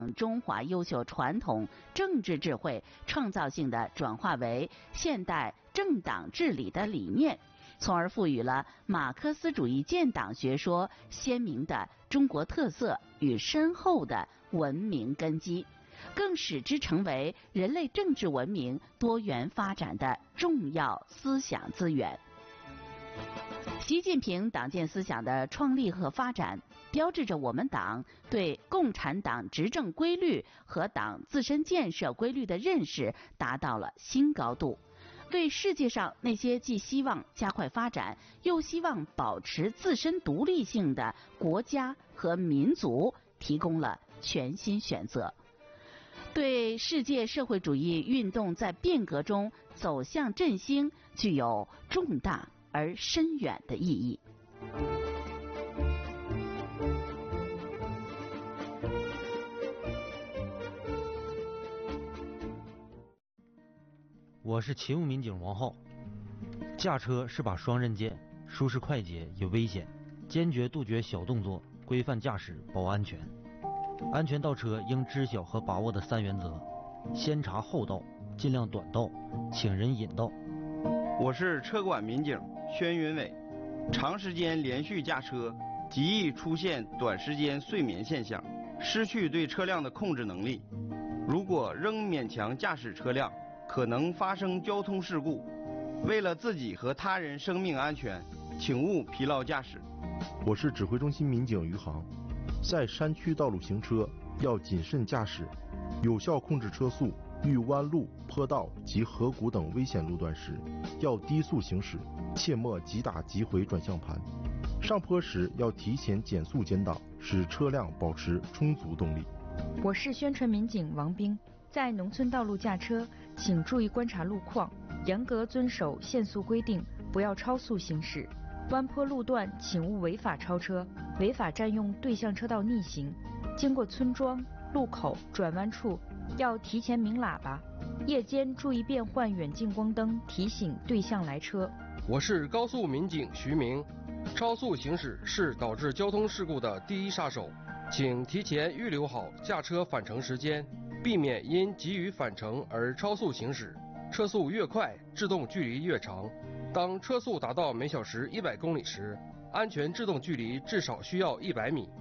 中华优秀传统政治智慧创造性的转化为现代政党治理的理念，从而赋予了马克思主义建党学说鲜明的中国特色与深厚的文明根基，更使之成为人类政治文明多元发展的重要思想资源。习近平党建思想的创立和发展，标志着我们党对共产党执政规律和党自身建设规律的认识达到了新高度，为世界上那些既希望加快发展又希望保持自身独立性的国家和民族提供了全新选择，对世界社会主义运动在变革中走向振兴具有重大而深远的意义。 我是勤务民警王浩。驾车是把双刃剑，舒适快捷也危险，坚决杜绝小动作，规范驾驶保安全。安全倒车应知晓和把握的3原则：先查后到，尽量短道，请人引道。 我是车管民警宣云伟。长时间连续驾车极易出现短时间睡眠现象，失去对车辆的控制能力。如果仍勉强驾驶车辆，可能发生交通事故。为了自己和他人生命安全，请勿疲劳驾驶。 我是指挥中心民警余航。在山区道路行车要谨慎驾驶，有效控制车速。遇弯路、坡道及河谷等危险路段时，要低速行驶，切莫急打急回转向盘。上坡时要提前减速减档，使车辆保持充足动力。 我是宣传民警王兵。在农村道路驾车，请注意观察路况，严格遵守限速规定，不要超速行驶。弯坡路段请勿违法超车，违法占用对向车道逆行。经过村庄、路口、转弯处，要提前鸣喇叭。夜间注意变换远近光灯，提醒对向来车。 我是高速民警徐明。超速行驶是导致交通事故的第一杀手，请提前预留好驾车返程时间，避免因急于返程而超速行驶。车速越快，制动距离越长。当车速达到每小时100公里时，安全制动距离至少需要100米。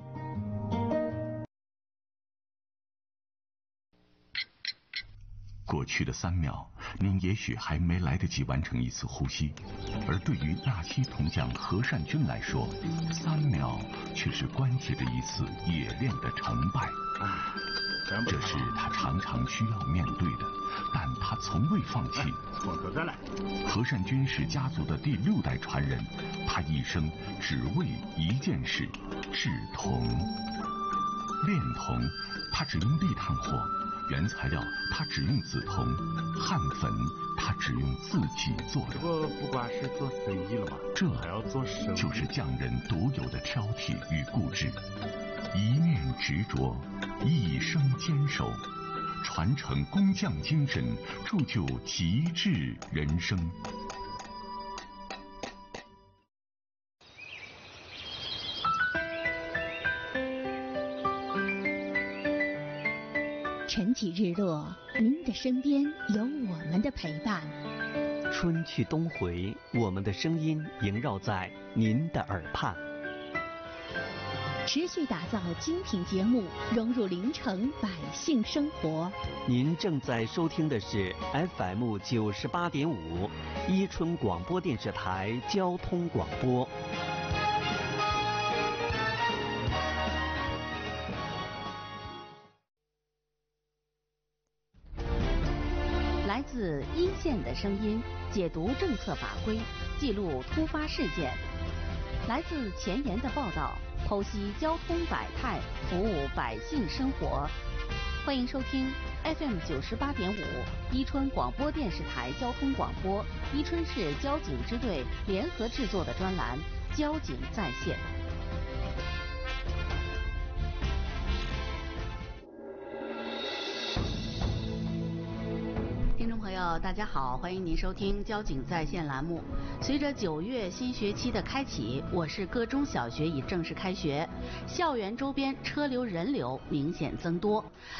过去的3秒，您也许还没来得及完成一次呼吸，而对于纳西铜匠何善军来说，3秒却是关键的一次冶炼的成败。这是他常常需要面对的，但他从未放弃。何善军是家族的第6代传人，他一生只为一件事：制铜。炼铜，他只用砾炭火。原材料他只用紫铜，焊粉他只用自己做的。 不光是做生意了吧， 这还要做生意， 就是匠人独有的挑剔与固执，一念执着，一生坚守，传承工匠精神，铸就极致人生。 晨起日落，您的身边有我们的陪伴。 春去冬回，我们的声音萦绕在您的耳畔。 持续打造精品节目，融入临城百姓生活。 您正在收听的是 FM 98.5伊春广播电视台交通广播。 来自一线的声音，解读政策法规，记录突发事件；来自前沿的报道，剖析交通百态，服务百姓生活。欢迎收听 FM 98.5伊春广播电视台交通广播，伊春市交警支队联合制作的专栏《交警在线》。 朋友，大家好，欢迎您收听交警在线栏目。随着9月新学期的开启，我市各中小学已正式开学，校园周边车流人流明显增多。